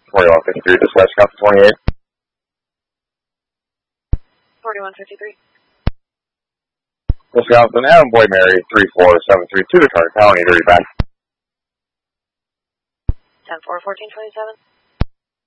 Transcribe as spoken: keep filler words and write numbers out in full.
forty-one fifty-three, dispatch count twenty-eight. forty-one fifty-three. Wisconsin, Amboy Mary, three four seven three two to Carter County, thirty back. ten four fourteen twenty-seven.